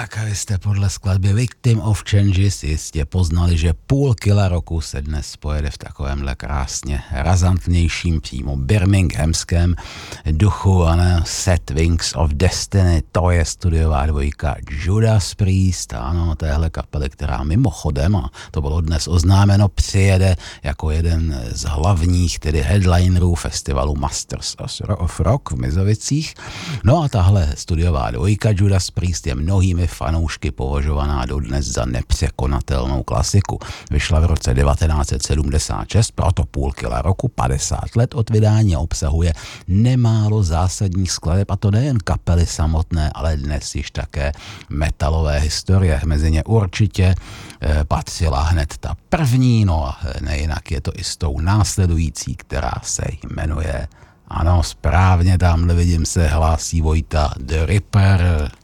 Tak a vy jste podle skladby Victim of Changes jistě poznali, že půl kila roku se dnes pojede v takovémhle krásně razantnějším, přímo birminghamském duchu, ano, Set Wings of Destiny, to je studiová dvojka Judas Priest, ano, téhle kapely, která mimochodem, a to bylo dnes oznámeno, přijede jako jeden z hlavních, tedy headlinerů festivalu Masters of Rock v Mizovicích. No a tahle studiová dvojka Judas Priest je mnohými fanoušky považovaná dodnes za nepřekonatelnou klasiku. Vyšla v roce 1976, proto půl kila roku, 50 let od vydání, a obsahuje nemálo zásadních skladeb, a to nejen kapely samotné, ale dnes již také metalové historie. Mezi ně určitě patřila hned ta první, no a nejinak je to i s tou následující, která se jmenuje, ano, správně, tamhle vidím se hlásí Vojta, The Ripper.